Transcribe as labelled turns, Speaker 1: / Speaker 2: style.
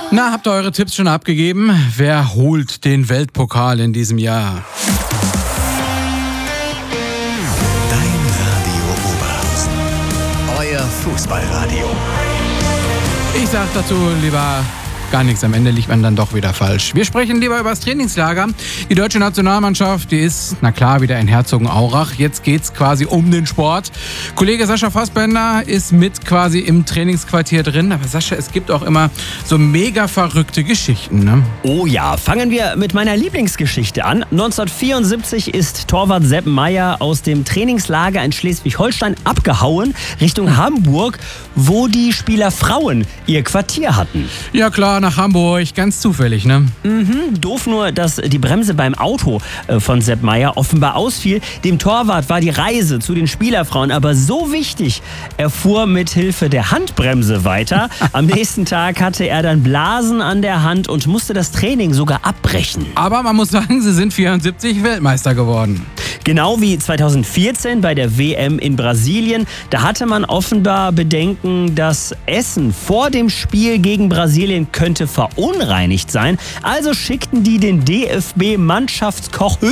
Speaker 1: Na, habt ihr eure Tipps schon abgegeben? Wer holt den Weltpokal in diesem Jahr?
Speaker 2: Dein Radio Oberhausen. Euer Fußballradio.
Speaker 1: Ich sag dazu lieber gar nichts. Am Ende liegt man dann doch wieder falsch. Wir sprechen lieber über das Trainingslager. Die deutsche Nationalmannschaft, die ist, na klar, wieder in Herzogenaurach. Jetzt geht's quasi um den Sport. Kollege Sascha Fassbender ist mit quasi im Trainingsquartier drin. Aber Sascha, es gibt auch immer so mega verrückte Geschichten, ne?
Speaker 3: Oh ja, fangen wir mit meiner Lieblingsgeschichte an. 1974 ist Torwart Sepp Maier aus dem Trainingslager in Schleswig-Holstein abgehauen Richtung Hamburg, wo die Spielerfrauen ihr Quartier hatten.
Speaker 1: Ja klar, nach Hamburg, ganz zufällig, ne?
Speaker 3: Doof nur, dass die Bremse beim Auto von Sepp Maier offenbar ausfiel. Dem Torwart war die Reise zu den Spielerfrauen aber so wichtig. Er fuhr mit Hilfe der Handbremse weiter. Am nächsten Tag hatte er dann Blasen an der Hand und musste das Training sogar abbrechen.
Speaker 1: Aber man muss sagen, sie sind 74 Weltmeister geworden.
Speaker 3: Genau wie 2014 bei der WM in Brasilien. Da hatte man offenbar Bedenken, das Essen vor dem Spiel gegen Brasilien könnte verunreinigt sein. Also schickten die den DFB-Mannschaftskoch